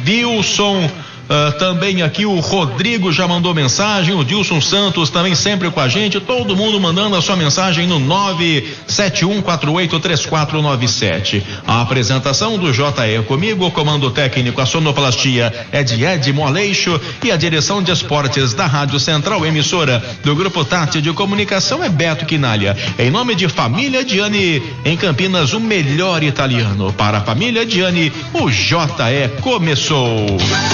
Wilson. Também aqui o Rodrigo já mandou mensagem, o Dilson Santos também sempre com a gente, todo mundo mandando a sua mensagem no 971483497. A apresentação do JE comigo, o comando técnico, a sonoplastia é de Ed Moleixo e a direção de esportes da Rádio Central, emissora do Grupo Tati de Comunicação, é Beto Quinalha. Em nome de Família Diani, em Campinas, o melhor italiano. Para a Família Diani, o JE começou.